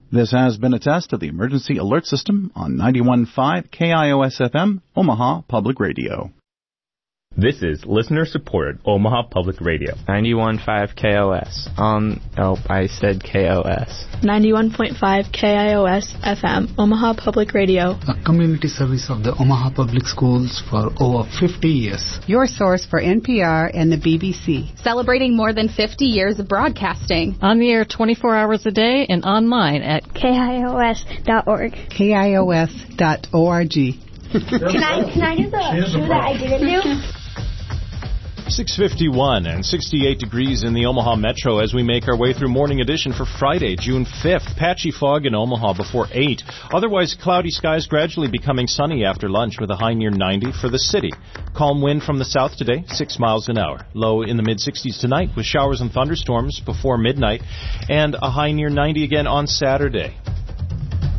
This has been a test of the emergency alert system on 91.5 KIOS-FM, Omaha Public Radio. This is listener-supported Omaha Public Radio. 91.5 KOS. I said KOS. 91.5 KIOS-FM, Omaha Public Radio. A community service of the Omaha Public Schools for over 50 years. Your source for NPR and the BBC. Celebrating more than 50 years of broadcasting. On the air 24 hours a day and online at KIOS.org. KIOS.org. Can I do the shoe that I didn't do? 6:51 and 68 degrees in the Omaha Metro as we make our way through Morning Edition for Friday, June 5th. Patchy fog in Omaha before 8. Otherwise, cloudy skies gradually becoming sunny after lunch with a high near 90 for the city. Calm wind from the south today, 6 miles an hour. Low in the mid-60s tonight with showers and thunderstorms before midnight and a high near 90 again on Saturday.